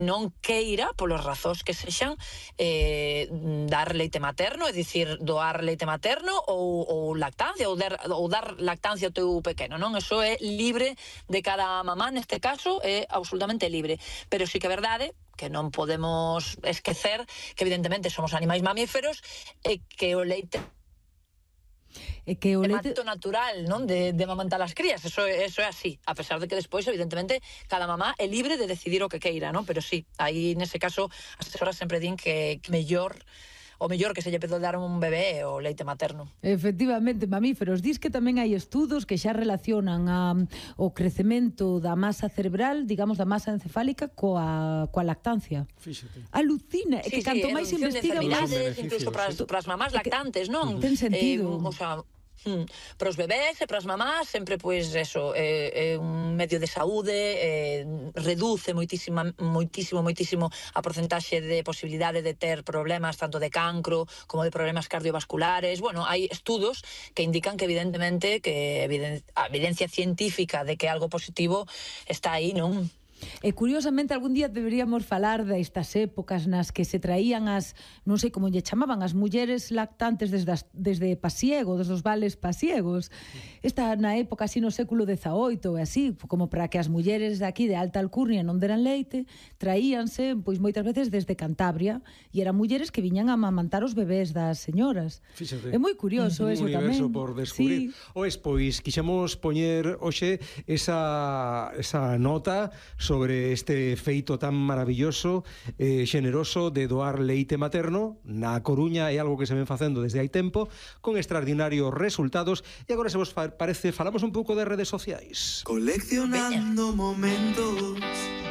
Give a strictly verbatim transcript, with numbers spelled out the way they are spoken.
non queira, polas razóns que sexan, eh, dar leite materno, é dicir, doar leite materno ou, ou lactancia, ou dar, ou dar lactancia ao teu pequeno, non? Eso é libre de cada mamá, neste caso, é absolutamente libre. Pero sí que é verdade que non podemos esquecer que evidentemente somos animais mamíferos e que o leite E que o é leite... acto natural, non? De, de amamantar as crías, eso, eso é así, a pesar de que despois, evidentemente, cada mamá é libre de decidir o que queira, non? Pero sí, aí nese caso as asesoras sempre din que mellor o mellor que se lle pode dar un bebé é o leite materno. Efectivamente, mamíferos. Dis que tamén hai estudos que xa relacionan a, o crecemento da masa cerebral, digamos, da masa encefálica coa, coa lactancia. Fíxate. Alucina, é Sí, que canto sí, máis investiga investiga máis, máis... incluso para as mamás lactantes, non? Ten sentido. Eh, o sea, Hmm. para os bebés e para as mamás sempre, pois, eso, é, é un medio de saúde, eh, reduce moitísima, moitísimo, moitísimo a porcentaxe de posibilidade de ter problemas tanto de cancro como de problemas cardiovasculares. Bueno, hai estudos que indican que evidentemente que a evidencia científica de que algo positivo está aí, non? E curiosamente algún día deberíamos falar destas épocas nas que se traían as, non sei como lle chamaban, as mulleres lactantes desde, as, desde Pasiego, desde os vales pasiegos. Esta na época así no século dezaoito e así, como para que as mulleres de aquí de alta alcurnia non deran leite, traíanse pois moitas veces desde Cantabria e eran mulleres que viñan a amamantar os bebés das señoras. Fíxate. É moi curioso un eso tamén. Un universo por descubrir. Sí. Oes, pois, quixemos poñer hoxe esa, esa nota sobre este feito tan maravilloso, eh, xeneroso de doar leite materno. Na Coruña é algo que se ven facendo desde hai tempo, con extraordinarios resultados. E agora, se vos parece, falamos un pouco de redes sociais. Coleccionando momentos